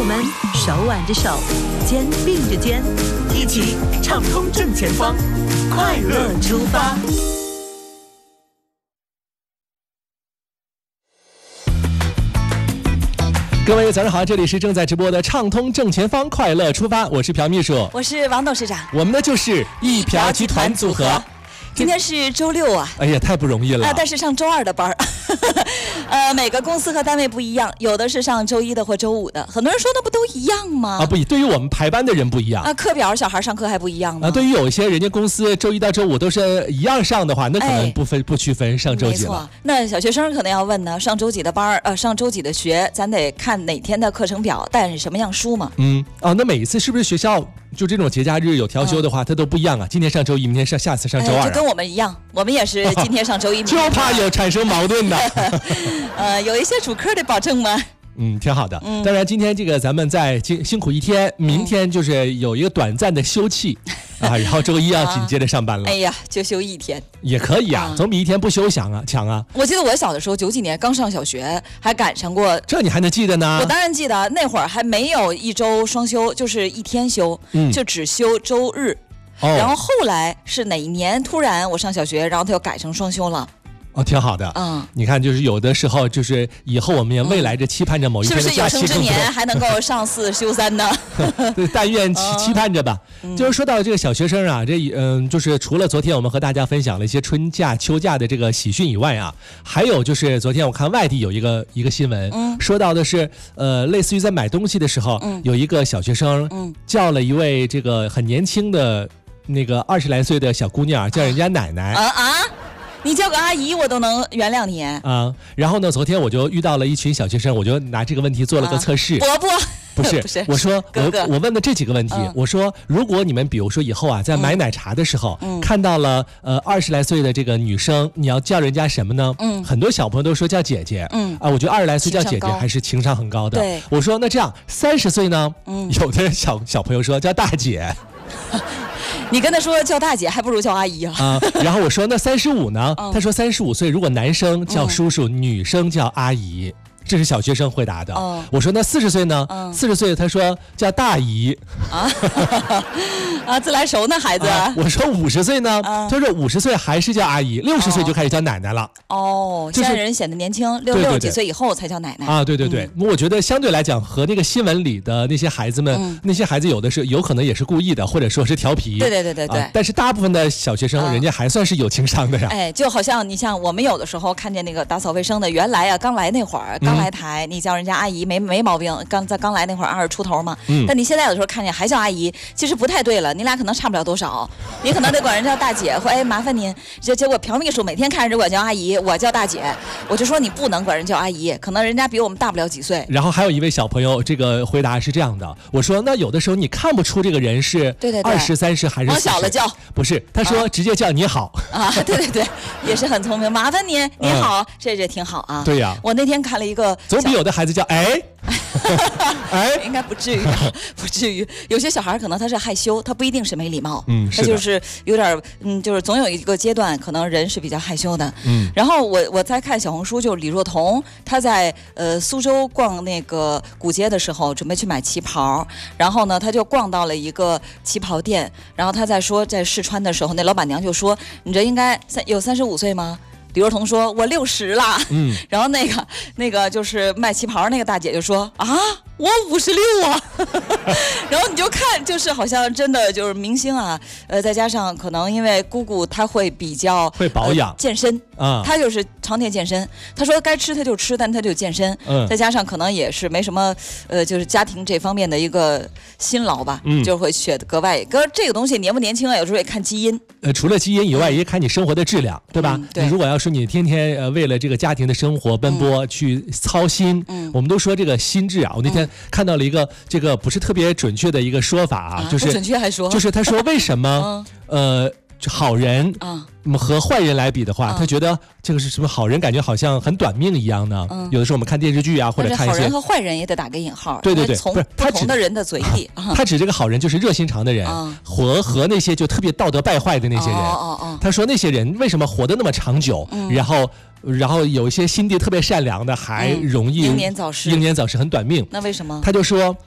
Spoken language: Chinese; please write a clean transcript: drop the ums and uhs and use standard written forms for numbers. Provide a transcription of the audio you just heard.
们手挽着手，肩并着肩，一起畅通正前方，快乐出发。 各位早上好，这里是正在直播的畅通正前方，快乐出发，我是朴秘书， 我是王董事长， 我们呢就是一朴集团组合。 今天是周六啊， 哎呀，太不容易了但是上周二的班每个公司和单位不一样，有的是上周一的或周五的，很多人说那不都一样吗？ 不，对于我们排班的人不一样课表小孩上课还不一样吗？ 对于有一些人家公司周一到周五都是一样上的话，那可能不区分上周几了。 没错，那小学生可能要问呢，上周几的班上周几的学，咱得看哪天的课程表，带什么样书嘛？ 那每一次是不是学校就这种节假日有调休的话，它都不一样啊？今天上周一，明天上下次上周二就跟我们一样，我们也是今天上周一， 就怕有产生矛盾的。 有一些主科的保证吗？ 挺好的。当然，今天这个咱们在辛苦一天，明天就是有一个短暂的休憩然后周一要紧接着上班了。 哎呀，就休一天也可以啊，总比一天不休强啊。 我记得我小的时候90几年刚上小学，还赶上过。 这你还能记得呢？ 我当然记得，那会儿还没有一周双休，就是一天休，就只休周日。然后后来是哪一年突然我上小学，然后他又改成双休了。 挺好的。你看，就是有的时候，就是以后我们也未来着期盼着某一天的假期， 是不是有生之年还能够上4休3呢？ 对，但愿期盼着吧。就是说到这个小学生啊，就是除了昨天我们和大家分享了一些春假、秋假的这个喜讯以外啊，还有就是昨天我看外地有一个新闻，说到的是类似于在买东西的时候，有一个小学生叫了一位这个很年轻的那个20来岁的小姑娘，叫人家奶奶你叫个阿姨我都能原谅你然后呢，昨天我就遇到了一群小学生，我就拿这个问题做了个测试。 伯伯不是我说哥哥， 我问的这几个问题，我说如果你们比如说以后啊，在买奶茶的时候，看到了20来岁的这个女生，你要叫人家什么呢？很多小朋友都说叫姐姐。我觉得20来岁叫姐姐还是情商很高的。 对， 我说那这样30岁呢？有的小朋友说叫大姐。 你跟他说叫大姐还不如叫阿姨然后我说那35呢？他说35岁如果男生叫叔叔，女生叫阿姨。这是小学生回答的。我说那40岁呢？40岁他说叫大姨。 自来熟呢孩子。 我说50岁呢？他说50岁还是叫阿姨，60岁就开始叫奶奶了。 现在人显得年轻，60几岁以后才叫奶奶对。我觉得相对来讲和那个新闻里的那些孩子们，那些孩子有的是有可能也是故意的，或者说是调皮。 对。 但是大部分的小学生，人家还算是有情商的呀。 就好像你像我们有的时候看见那个打扫卫生的，原来刚来那会儿，刚来台，你叫人家阿姨没毛病，刚来那会儿20出头嘛。但你现在有的时候看见还叫阿姨，其实不太对了，你俩可能差不了多少，你可能得管人叫大姐，或麻烦您。结果朴秘书每天看着我叫阿姨，我叫大姐，我就说你不能管人叫阿姨，可能人家比我们大不了几岁。 然后还有一位小朋友，这个回答是这样的，我说那有的时候你看不出这个人是20、30还是40， 往小了叫。 不是，他说直接叫你好对，也是很聪明，麻烦您，你好，这挺好啊。 对呀， 我那天看了一个， 总比有的孩子叫应该不至于。有些小孩可能他是害羞，他不一定是没礼貌， 他就是有点就是总有一个阶段可能人是比较害羞的。然后我在看小红书，就李若彤，她在苏州逛那个古街的时候，准备去买旗袍，然后呢，她就逛到了一个旗袍店，然后她在说在试穿的时候，那老板娘就说：“你这应该有35岁吗？”李若彤说：“我60了。”然后那个就是卖旗袍那个大姐就说：“我56啊。”然后你就看，就是好像真的就是明星啊，再加上可能因为姑姑她会比较会保养、 健身她就是常年健身。她说该吃她就吃，但她就健身。再加上可能也是没什么就是家庭这方面的一个辛劳吧，就会学得格外。这个东西年不年轻啊，有时候也看基因。 除了基因以外，也看你生活的质量，对吧？ 对。 你如果要是你天天为了这个家庭的生活奔波去操心，我们都说这个心智啊。我那天看到了一个这个不是特别准确的一个说法就是不准确还说， 就是他说为什么好人和坏人来比的话，他觉得这个是什么好人感觉好像很短命一样呢？有的时候我们看电视剧啊，或者看一些好人和坏人也得打个引号。 对， 从不同的人的嘴里， 他指这个好人就是热心肠的人，和那些就特别道德败坏的那些人。他说那些人为什么活得那么长久，然后有一些心地特别善良的还容易英年早逝， 很短命。 那为什么？ 他就说